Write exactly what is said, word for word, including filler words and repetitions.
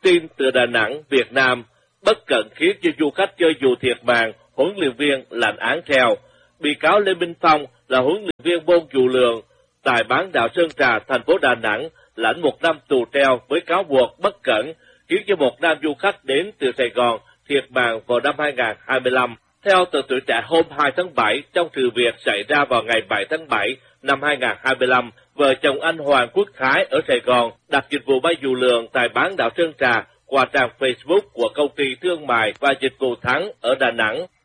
tin từ Đà Nẵng, Việt Nam, bất cẩn khiến cho du khách chơi dù thiệt mạng, huấn luyện viên lãnh án theo. Bị cáo Lê Minh Phong là huấn luyện viên môn dù lượn tại bán đảo Sơn Trà, thành phố Đà Nẵng, lãnh một năm tù treo với cáo buộc bất cẩn khiến cho một nam du khách đến từ Sài Gòn thiệt mạng vào năm hai nghìn không trăm hai mươi lăm. Theo tờ Tuổi Trẻ hôm hai tháng bảy, trong sự việc xảy ra vào ngày bảy tháng bảy năm hai nghìn không trăm hai mươi lăm, vợ chồng anh Hoàng Quốc Khái ở Sài Gòn đặt dịch vụ bay dù lượn tại bán đảo Sơn Trà qua trang Facebook của công ty thương mại và dịch vụ Thắng ở Đà Nẵng.